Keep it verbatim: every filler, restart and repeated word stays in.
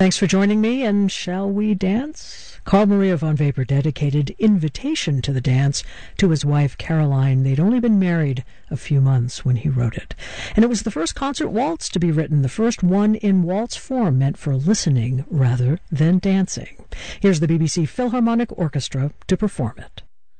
Thanks for joining me, and shall we dance? Carl Maria von Weber dedicated Invitation to the Dance to his wife Caroline. They'd only been married a few months when he wrote it. And it was the first concert waltz to be written, the first one in waltz form, meant for listening rather than dancing. Here's the B B C Philharmonic Orchestra to perform it.